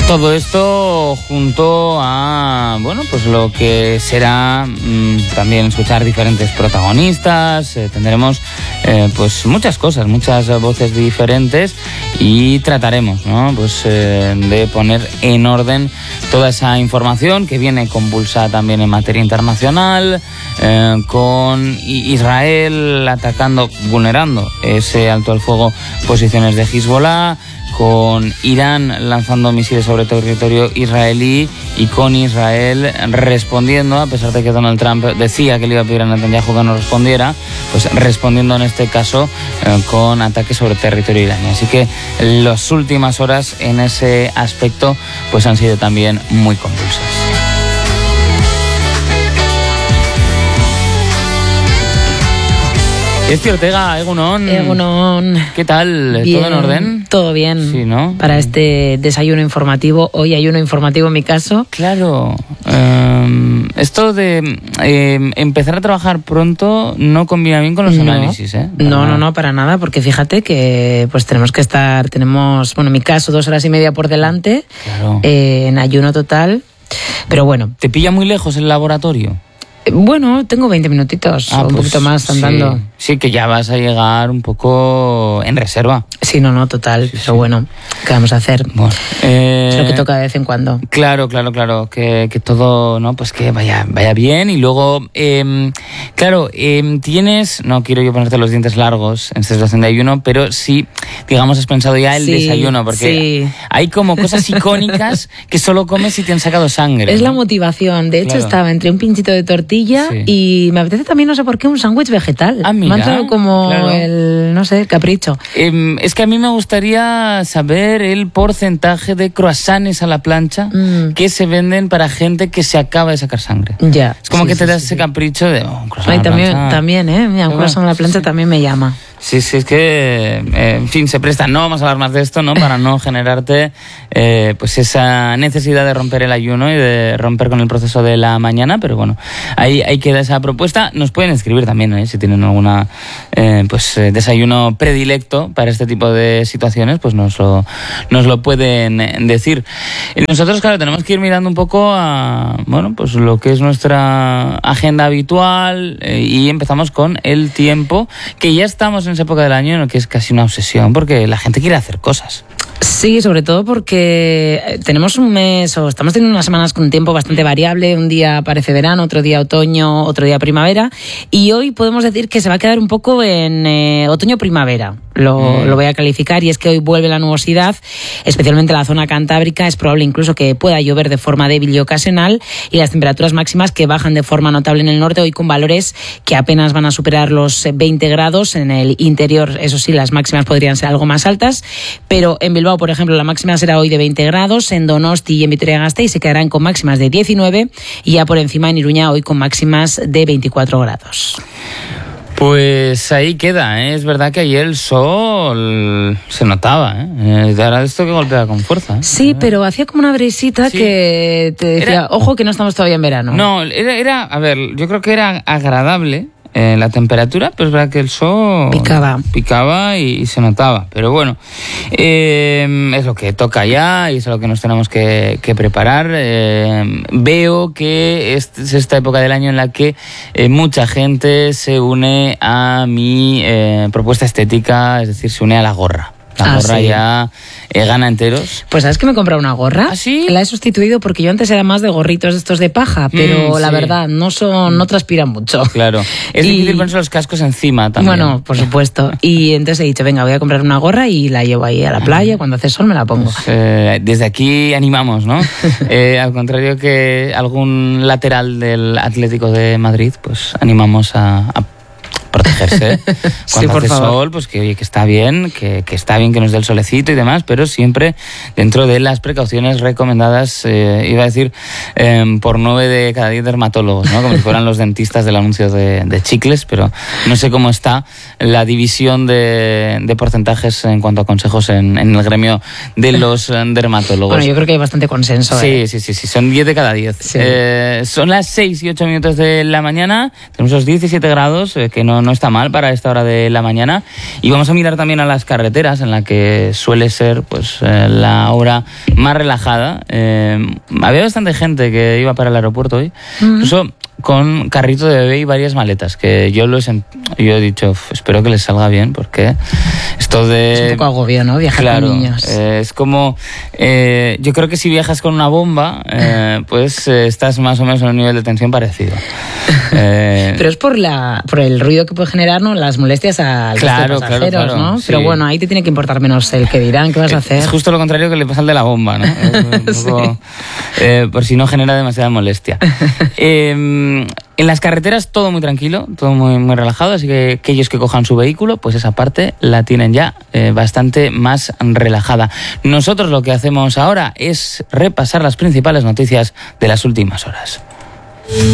Todo esto junto a, bueno, pues lo que será también escuchar diferentes protagonistas, tendremos pues muchas cosas, muchas voces diferentes y trataremos, ¿no? Pues de poner en orden toda esa información que viene convulsa también en materia internacional, con Israel atacando, vulnerando ese alto al fuego posiciones de Hezbollah, con Irán lanzando misiles sobre territorio israelí y con Israel respondiendo, a pesar de que Donald Trump decía que le iba a pedir a Netanyahu que no respondiera, pues respondiendo en este caso con ataques sobre territorio iraní. Así que las últimas horas en ese aspecto pues han sido también muy convulsas. Esti Ortega, Egunon. Egunon. ¿Qué tal? Bien, ¿Todo en orden? Todo bien. Sí, ¿no? Para este desayuno informativo. Hoy ayuno informativo en mi caso. Claro. Esto de empezar a trabajar pronto no combina bien con los análisis, ¿eh? No, para nada, porque fíjate que pues tenemos, bueno, en mi caso 2 horas y media por delante, claro. En ayuno total. Pero bueno. ¿Te pilla muy lejos el laboratorio? Bueno, tengo 20 minutitos, un poquito más andando. Sí, que ya vas a llegar un poco en reserva. Sí, no, total. Sí, pero bueno, ¿qué vamos a hacer? Bueno, es lo que toca de vez en cuando. Claro, que todo, ¿no? Pues que vaya bien. Y luego, tienes, no quiero yo ponerte los dientes largos en esta situación de ayuno, pero sí, digamos, has pensado ya el desayuno, porque hay como cosas icónicas que solo comes si te han sacado sangre. Es, ¿no? La motivación. De hecho, estaba entre un pinchito de tortilla y me apetece también, no sé por qué, un sándwich vegetal. Mira, me ha entrado como el capricho. Es que a mí me gustaría saber el porcentaje de croissants a la plancha que se venden para gente que se acaba de sacar sangre. Ya. Es como que te das ese capricho de un croissant a la plancha. También, mira, un croissant a la plancha también me llama. Sí, es que, en fin, se presta. No vamos a hablar más de esto, ¿no? Para no generarte pues esa necesidad de romper el ayuno y de romper con el proceso de la mañana, pero bueno, ahí queda esa propuesta. Nos pueden escribir también, si tienen alguna desayuno predilecto para este tipo de situaciones, pues nos lo pueden decir. Y nosotros, claro, tenemos que ir mirando un poco a, bueno, pues lo que es nuestra agenda habitual y empezamos con el tiempo, que ya estamos en esa época del año en la que es casi una obsesión porque la gente quiere hacer cosas. Sí, sobre todo porque tenemos un mes o estamos teniendo unas semanas con un tiempo bastante variable. Un día parece verano, otro día otoño, otro día primavera. Y hoy podemos decir que se va a quedar un poco en otoño-primavera. Lo voy a calificar, y es que hoy vuelve la nubosidad, especialmente en la zona cantábrica. Es probable incluso que pueda llover de forma débil y ocasional, y las temperaturas máximas que bajan de forma notable en el norte, hoy con valores que apenas van a superar los 20 grados. En el interior, eso sí, las máximas podrían ser algo más altas, pero en Bilbao, por ejemplo, la máxima será hoy de 20 grados, en Donosti y en Vitoria-Gasteiz se quedarán con máximas de 19, y ya por encima en Iruña hoy con máximas de 24 grados. Pues ahí queda, ¿eh? Es verdad que ayer el sol se notaba, ahora esto que golpea con fuerza. Sí, pero hacía como una brisita que te decía, ojo que no estamos todavía en verano. No, era a ver, yo creo que era agradable la temperatura, pero es verdad que el sol picaba y se notaba. Pero bueno, es lo que toca ya y es a lo que nos tenemos que preparar. Veo que es esta época del año en la que mucha gente se une a mi propuesta estética, es decir, se une a la gorra. La gorra ya gana enteros. Pues ¿sabes que me he comprado una gorra? ¿Ah, sí? La he sustituido porque yo antes era más de gorritos estos de paja, pero la verdad no transpiran mucho. Claro. Es difícil ponerse los cascos encima también. Bueno, por supuesto. Y entonces he dicho, venga, voy a comprar una gorra y la llevo ahí a la playa, cuando hace sol me la pongo. Pues, desde aquí animamos, ¿no? Al contrario que algún lateral del Atlético de Madrid, pues animamos a protegerse cuando hace sol, pues que está bien, que está bien que nos dé el solecito y demás, pero siempre dentro de las precauciones recomendadas, iba a decir, por 9 de cada 10 dermatólogos, ¿no? Como si fueran los dentistas del anuncio de chicles, pero no sé cómo está la división de porcentajes en cuanto a consejos en el gremio de los dermatólogos. Bueno, yo creo que hay bastante consenso. Sí, son 10 de cada 10. Sí. Son las 6 y 8 minutos de la mañana, tenemos los 17 grados, que no no está mal para esta hora de la mañana. Y vamos a mirar también a las carreteras, en la que suele ser pues la hora más relajada. Había bastante gente que iba para el aeropuerto hoy, incluso con carrito de bebé y varias maletas, que yo he dicho, espero que les salga bien, porque esto de... Es un poco agobio, ¿no? Viajar claro, con niños. Es como... yo creo que si viajas con una bomba, pues estás más o menos en un nivel de tensión parecido. Pero es por el ruido que puede generar, ¿no? Las molestias al resto de pasajeros, claro, ¿no? sí. Pero bueno, ahí te tiene que importar menos el que dirán, qué vas a hacer. Es justo lo contrario que le pasa al de la bomba, ¿no? Poco, por si no genera demasiada molestia. En las carreteras todo muy tranquilo, todo muy, muy relajado, así que aquellos que cojan su vehículo, pues esa parte la tienen ya bastante más relajada. Nosotros lo que hacemos ahora es repasar las principales noticias de las últimas horas.